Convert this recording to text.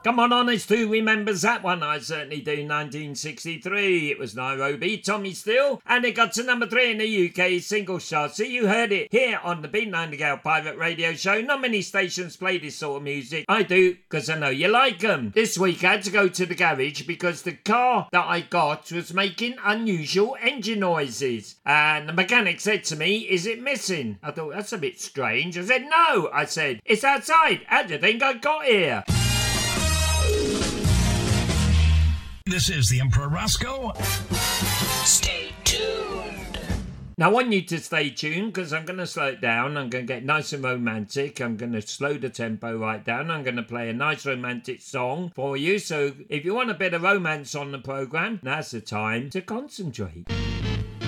Come on, Honest, who remembers that one? I certainly do. 1963. It was Nairobi, Tommy Steele, and it got to number 3 in the UK singles chart. So you heard it here on the Beat Nightingale Pirate Radio Show. Not many stations play this sort of music. I do, because I know you like them. This week I had to go to the garage because the car that I got was making unusual engine noises. And the mechanic said to me, "Is it missing?" I thought, that's a bit strange. I said, "No," I said, "it's outside. How do you think I got here?" This is the Emperor Roscoe. Stay tuned. Now, I want you to stay tuned because I'm going to slow it down. I'm going to get nice and romantic. I'm going to slow the tempo right down. I'm going to play a nice romantic song for you. So if you want a bit of romance on the programme, now's the time to concentrate.